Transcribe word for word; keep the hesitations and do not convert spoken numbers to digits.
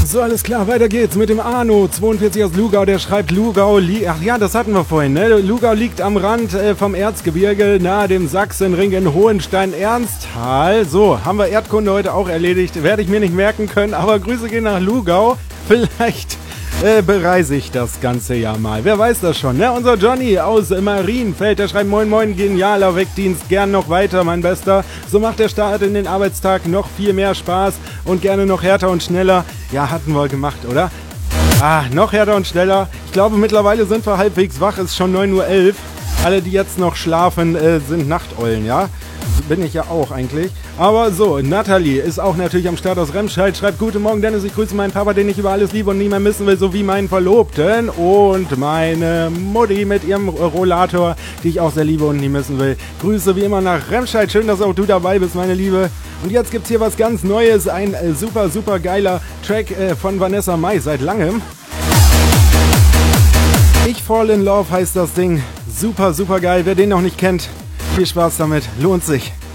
So, alles klar, weiter geht's mit dem Arno, zweiundvierzig aus Lugau, der schreibt Lugau, li ach ja, das hatten wir vorhin, ne? Lugau liegt am Rand äh, vom Erzgebirge, nahe dem Sachsenring in Hohenstein-Ernsthal. So, haben wir Erdkunde heute auch erledigt, werde ich mir nicht merken können, aber Grüße gehen nach Lugau, vielleicht äh, bereise ich das ganze Jahr mal, wer weiß das schon, ne? Unser Johnny aus äh, Marienfeld, der schreibt moin moin, genialer Wegdienst, gern noch weiter, mein Bester. So macht der Start in den Arbeitstag noch viel mehr Spaß und gerne noch härter und schneller. Ja, hatten wir gemacht, oder? Ah, noch härter und schneller. Ich glaube, mittlerweile sind wir halbwegs wach. Es ist schon neun Uhr elf. Alle, die jetzt noch schlafen, äh, sind Nachteulen, ja? Bin ich ja auch eigentlich. Aber so, Nathalie ist auch natürlich am Start aus Remscheid. Schreibt, guten Morgen, Dennis. Ich grüße meinen Papa, den ich über alles liebe und nie mehr missen will, sowie meinen Verlobten. Und meine Mutti mit ihrem Rollator, die ich auch sehr liebe und nie missen will. Grüße wie immer nach Remscheid. Schön, dass auch du dabei bist, meine Liebe. Und jetzt gibt's hier was ganz Neues. Ein äh, super, super geiler Track äh, von Vanessa Mai seit langem. Ich Fall in Love heißt das Ding. Super, super geil. Wer den noch nicht kennt, viel Spaß damit. Lohnt sich.